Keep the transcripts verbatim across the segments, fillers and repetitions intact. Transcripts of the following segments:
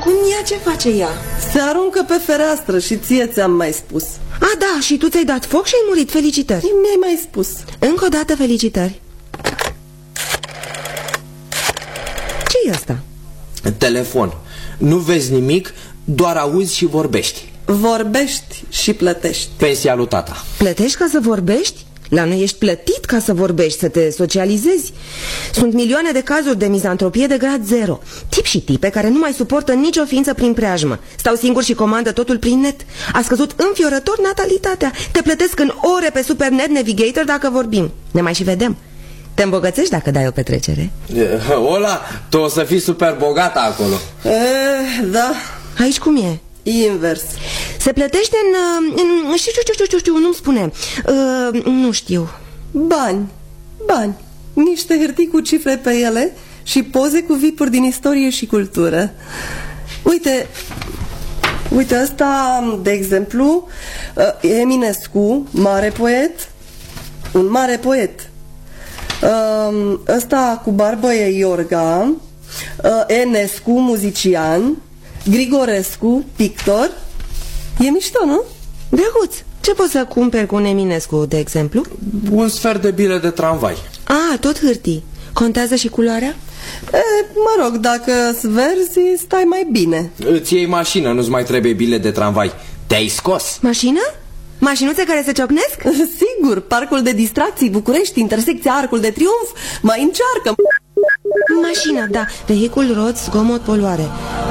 Cum ea, ce face ea? Se aruncă pe fereastră și ție ți-am mai spus. A, da, și tu ți-ai dat foc și ai murit. Felicitări. Mi-ai mai spus. Încă o dată felicitări. Ce-i asta? Telefon. Nu vezi nimic, doar auzi și vorbești. Vorbești și plătești. Pensia lui tata. Plătești ca să vorbești? La noi ești plătit ca să vorbești, să te socializezi. Sunt milioane de cazuri de mizantropie de grad zero. Tip și tipe care nu mai suportă nicio ființă prin preajmă. Stau singuri și comandă totul prin net. A scăzut înfiorător natalitatea. Te plătesc în ore pe Supernet Navigator dacă vorbim. Ne mai și vedem. Te îmbogățești dacă dai o petrecere? Ola, tu o să fii super bogată acolo. E, da. Aici cum e? Invers. Se plătește în... în știu, știu, știu, știu, știu, nu-mi spune. uh, Nu știu. Bani, bani. Niște hârtii cu cifre pe ele și poze cu vipuri din istorie și cultură. Uite, uite ăsta, de exemplu, Eminescu, mare poet. Un mare poet. Ăsta cu barbă e Iorga. Enescu, muzician. Grigorescu, pictor. E mișto, nu? Drăguț. Ce poți să cumperi cu un Eminescu, de exemplu? Un sfert de bile de tramvai. A, tot hârtii. Contează și culoarea? E, mă rog, dacă-s verzi, stai mai bine. Îți iei mașină, nu-ți mai trebuie bile de tramvai. Te-ai scos. Mașină? Mașinuțe care se ciocnesc? Sigur, parcul de distracții București, intersecția Arcul de Triunf. Mai încearcă. Mașină, da. Vehicul, roți, zgomot, poluare.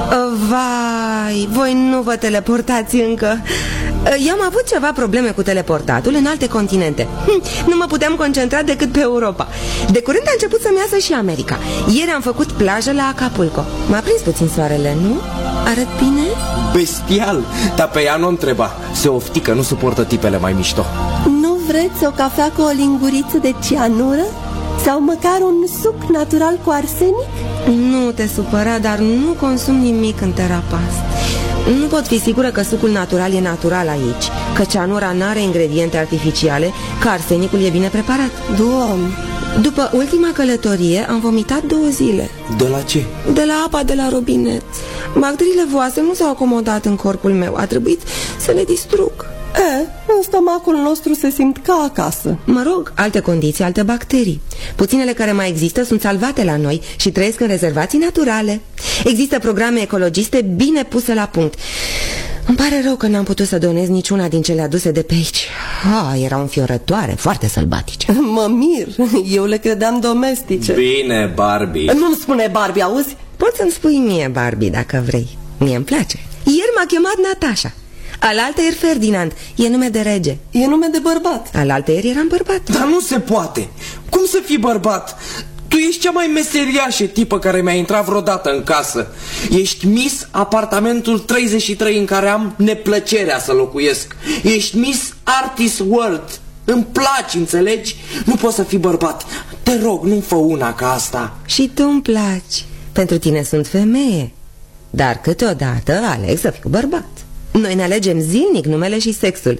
Vai, voi nu vă teleportați încă. Eu am avut ceva probleme cu teleportatul în alte continente. Nu mă puteam concentra decât pe Europa. De curând a început să-mi iasă și America. Ieri am făcut plajă la Acapulco. M-a prins puțin soarele, nu? Arăt bine? Bestial, dar pe ea nu întreba. Se oftică, nu suportă tipele mai mișto. Nu vreți o cafea cu o linguriță de cianură? Sau măcar un suc natural cu arsenic? Nu te supăra, dar nu consum nimic în Terapas. Nu pot fi sigură că sucul natural e natural aici, că cianura n-are ingrediente artificiale, că arsenicul e bine preparat. Doamne! După ultima călătorie am vomitat două zile. De la ce? De la apa de la robinet. Bacteriile voastre nu s-au acomodat în corpul meu. A trebuit să le distrug. E, în stomacul nostru se simt ca acasă. Mă rog, alte condiții, alte bacterii. Puținele care mai există sunt salvate la noi și trăiesc în rezervații naturale. Există programe ecologiste bine puse la punct. Îmi pare rău că n-am putut să donez niciuna din cele aduse de pe aici. Ah, erau înfiorătoare, foarte sălbatice. Mă mir, eu le credeam domestice. Bine, Barbie. Nu-mi spune Barbie, auzi? Poți să-mi spui mie Barbie dacă vrei. Mie îmi place. Ieri m-a chemat Natasha. Alaltăieri Ferdinand, e nume de rege. E nume de bărbat. Alaltăieri eram bărbat. Dar nu se poate. Cum să fii bărbat? Tu ești cea mai meseriașă tipă care mi-a intrat vreodată în casă. Ești Miss apartamentul treizeci și trei în care am neplăcerea să locuiesc. Ești Miss Artist World. Îmi placi, înțelegi? Nu poți să fii bărbat. Te rog, nu-mi fă una ca asta. Și tu îmi placi. Pentru tine sunt femeie. Dar câteodată aleg să fiu bărbat. Noi ne alegem zilnic numele și sexul.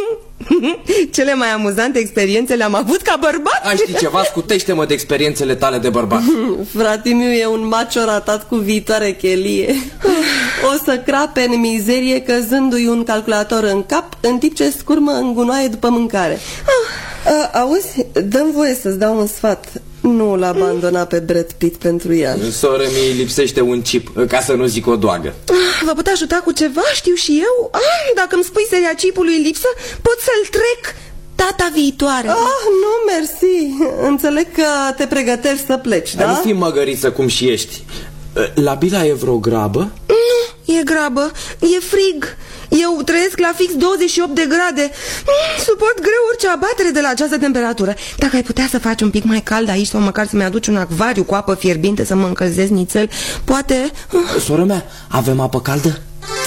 Cele mai amuzante experiențe le-am avut ca bărbat. Ai ști ceva? Scutește-mă de experiențele tale de bărbat. Fratimiu e un macio ratat cu viitoare chelie. O să crape în mizerie căzându-i un calculator în cap, în timp ce scurmă în gunoaie după mâncare. A, auzi, dă-mi voie să-ți dau un sfat. Nu-l abandona pe Brad Pitt pentru ea. Soră, mi lipsește un chip, ca să nu zic o doagă. Vă putea ajuta cu ceva? Știu și eu. Ah, dacă îmi spui seria chipului lipsă, pot să-l trec data viitoare. Ah, nu, mersi. Înțeleg că te pregătești să pleci, da? Nu fi măgăriță cum și ești. La Bila e vreo grabă? Nu, e grabă, e frig. Eu trăiesc la fix douăzeci și opt de grade. Suport greu orice abatere de la această temperatură. Dacă ai putea să faci un pic mai cald aici, sau măcar să-mi aduci un acvariu cu apă fierbinte să mă încălzesc nițel, poate... Soră mea, avem apă caldă?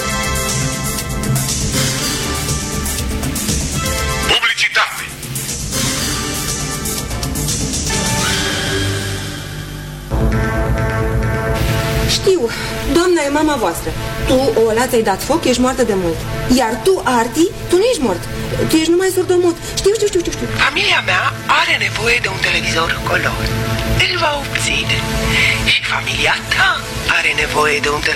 Publicitate. Știu, doamna e mama voastră. Tu, Ola, ți-ai dat foc, ești moartă de mult. Iar tu, Arti, tu nu ești mort. Tu ești numai surdomut. Știu, știu, știu, știu. Familia mea are nevoie de un televizor color. Îl va obține. Și familia ta are nevoie de un televizor